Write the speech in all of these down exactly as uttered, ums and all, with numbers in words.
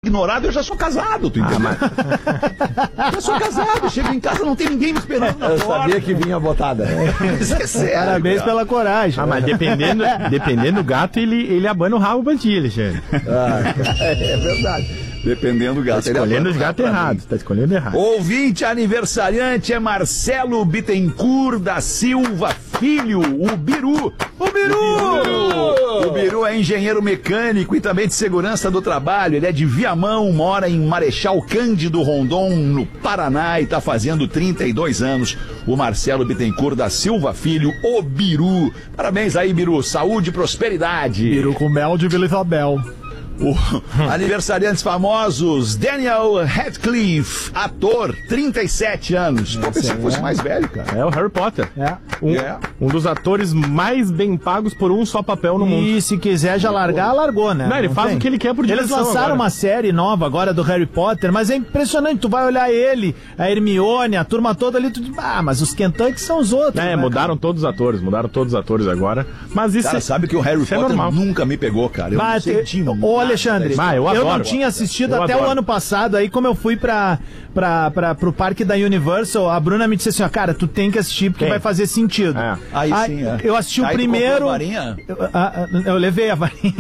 ignorado, eu já sou casado, tu entendeu? Ah, mas... Eu sou casado, chego em casa, não tem ninguém me esperando na Eu porta. sabia que vinha botada. Isso é sério, Parabéns cara. pela coragem. Ah, mas dependendo, dependendo do gato, ele, ele abana o rabo pra ti, Alexandre. Ah, é verdade. Dependendo do gato. Tá escolhendo os gatos errados, tá escolhendo errado. Ouvinte aniversariante é Marcelo Bittencourt da Silva Filho, o Biru. O Biru! O Biru é engenheiro mecânico e também de segurança do trabalho. Ele é de Viamão, mora em Marechal Cândido Rondon, no Paraná, e tá fazendo trinta e dois anos. O Marcelo Bittencourt da Silva Filho, o Biru. Parabéns aí, Biru. Saúde e prosperidade. Biru com mel de Vila Isabel. O aniversariantes famosos, Daniel Radcliffe, ator, trinta e sete anos. Pô, pensei que fosse mais velho, cara. É o Harry Potter. É. Um, É. um dos atores mais bem pagos por um só papel no mundo. E se quiser já largar, largou, né? Não, ele faz tem. o que ele quer por Eles diversão lançaram agora. uma série nova agora do Harry Potter, mas é impressionante, tu vai olhar ele, a Hermione, a turma toda ali, tu diz, ah, mas os Kentucky são os outros. É, né, mudaram todos os atores, mudaram todos os atores agora. Mas isso Cara, é, sabe que o Harry isso é Potter normal. nunca me pegou, cara. Eu não Mas, senti ô, nada Alexandre, dessa Ah, eu eu adoro. não tinha assistido Eu até adoro. o ano passado, aí como eu fui pra, pra, pra, pro parque da Universal, a Bruna me disse assim, ó, cara, tu tem que assistir porque Tem. vai fazer sentido. É. Aí sim, é. Eu assisti o Aí tu primeiro... comprou a varinha? Eu, a- a- eu levei a varinha.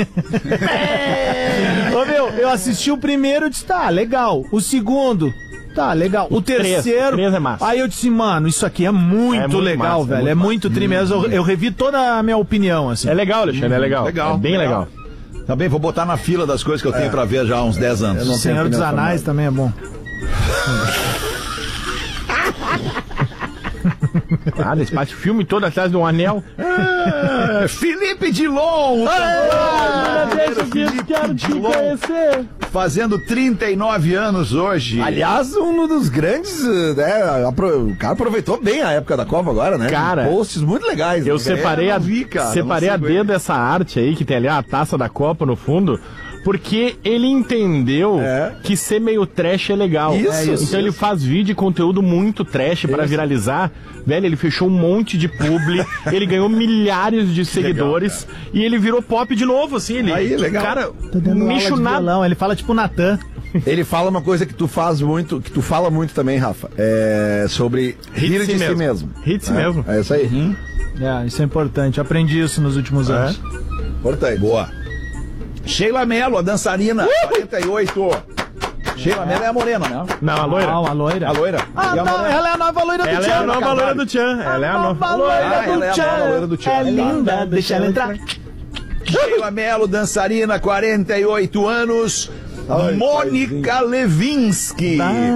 Ô, meu, eu assisti o primeiro e disse, tá, legal. O segundo... Tá, legal. O, três, terceiro. o três é massa. Aí eu disse, mano, isso aqui é muito, É muito legal, massa, é velho. É muito muito tri mesmo. Eu, eu revi toda a minha opinião, assim. É legal, Alexandre, é legal. Legal, É bem legal. legal. Tá bem, vou botar na fila das coisas que eu tenho pra ver já há uns dez anos. não O Senhor tenho dos opinião Anéis também é bom. Ah, nesse parte filme todo atrás de um anel. Ah, Felipe Dilon! o cantor brasileiro Felipe Dilon, conhecer. fazendo trinta e nove anos hoje. Aliás, um dos grandes, né, apro- o cara aproveitou bem a época da Copa agora, né? Cara, posts muito legais. Eu né? separei, eu a, não vi, cara, separei não a sigo dedo ele. essa arte aí, que tem ali a taça da Copa no fundo, porque ele entendeu É. que ser meio trash é legal. Isso, É isso, então ele isso. faz vídeo e conteúdo muito trash pra viralizar. Velho, ele fechou um monte de publi, ele ganhou milhares de seguidores e ele virou pop de novo, assim. Ele, Aí, legal. Cara, Tô dando aula nicho de nada. violão, ele fala tipo Natan. Ele fala uma coisa que tu faz muito, que tu fala muito também, Rafa, é sobre rir de si mesmo. Rir de si É, mesmo. É isso aí. É, isso é importante. Aprendi isso nos últimos anos. Importante. Boa. Sheila Mello, a dançarina, quarenta e oito. Sheila Mello é a morena, né? Não, a loira. Ah, a loira. A loira. Ah, E a não, morena? ela é a nova loira do Ela é Tchan. a nova loira do Tchan. Ela é a nova nova loira Ah, do ela é a Tchan. nova loira do Tchan. É linda, deixa ela entrar. Sheila Mello, dançarina, quarenta e oito anos. Mônica Levinsky.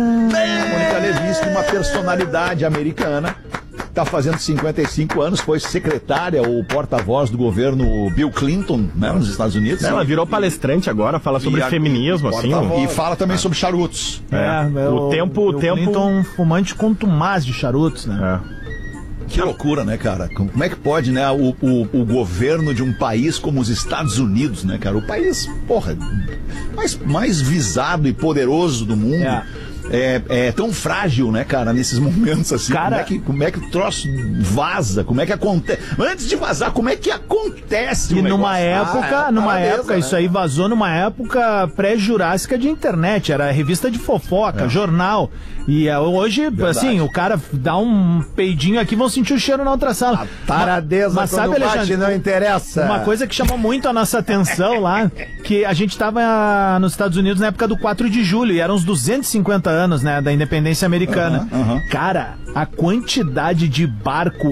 É, Mônica Levinsky, uma personalidade americana. Tá fazendo cinquenta e cinco anos, foi secretária ou porta-voz do governo Bill Clinton, né, nos Estados Unidos. Ela virou palestrante agora, fala sobre E a- feminismo, assim. ó. E fala também sobre charutos. É, o tempo- o Bill tempo- Clinton, fumante contumaz de charutos, né? É. Que loucura, né, cara? Como é que pode, né, o, o, o governo de um país como os Estados Unidos, né, cara? O país, porra, mais, mais visado e poderoso do mundo. É. É, é tão frágil, né, cara, nesses momentos assim. Cara- como, é que, como é que o troço vaza? Como é que acontece? Antes de vazar, como é que acontece E o numa negócio? época, Ah, é, numa parabéns, época, né? isso aí vazou numa época pré-jurássica de internet, era revista de fofoca, jornal. E é, hoje, assim, o cara dá um peidinho aqui, vão sentir o cheiro na outra sala. Taradeza, Mas quando sabe, bate, Alexandre, não interessa. Uma coisa que chamou muito a nossa atenção lá, que a gente tava ah, nos Estados Unidos na época do quatro de julho, e eram uns duzentos e cinquenta anos, né, da independência americana. Aham, aham. Cara, a quantidade de barco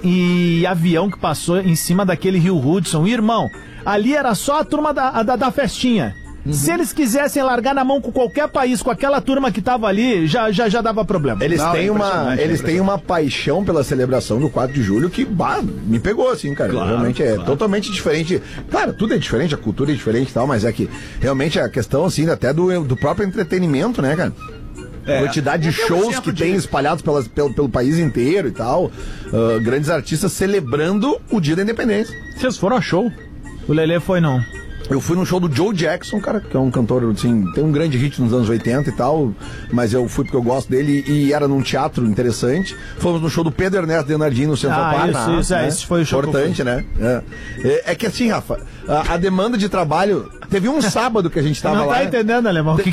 e, e avião que passou em cima daquele Rio Hudson, irmão, ali era só a turma da, da, da festinha. Se eles quisessem largar na mão com qualquer país, com aquela turma que tava ali, já, já, já dava problema. Eles Não, têm é uma, impressionante, eles é têm uma paixão pela celebração do quatro de julho que bah, me pegou assim, cara. Claro, realmente é claro. totalmente diferente. Claro, tudo é diferente, a cultura é diferente e tal, mas é que realmente a questão assim até do, do próprio entretenimento, né, cara? É. A quantidade de É que é um shows exemplo que de- tem espalhados pelas, pelo, pelo país inteiro e tal. Ah, grandes artistas celebrando o dia da independência. Vocês foram a show? O Lelê foi não. Eu fui num show do Joe Jackson, cara, que é um cantor, assim, tem um grande hit nos anos oitenta e tal, mas eu fui porque eu gosto dele e era num teatro interessante. Fomos no show do Pedro Ernesto Denardim no Central Ah, Park. isso, isso, é, esse foi o show que eu Importante, né? É. É, é que assim, Rafa, a, a demanda de trabalho... Teve um sábado que a gente tava Não lá... tá entendendo, Alemão? O que